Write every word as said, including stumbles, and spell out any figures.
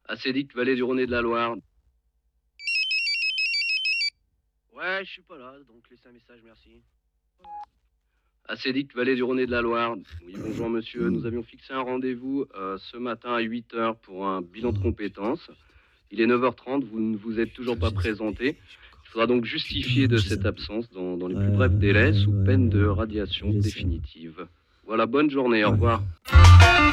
Acédic, Vallée du Rhône et de la Loire. Ouais, je suis pas là, donc laissez un message, merci. Acédic, Vallée du Rhône et de la Loire. Oui, bonjour monsieur, nous avions fixé un rendez-vous euh, ce matin à huit heures pour un bilan de compétences. Il est neuf heures trente, vous ne vous êtes toujours pas présenté. Il faudra donc justifier de cette absence dans, dans les plus brefs délais sous peine de radiation définitive. Voilà, bonne journée, au revoir.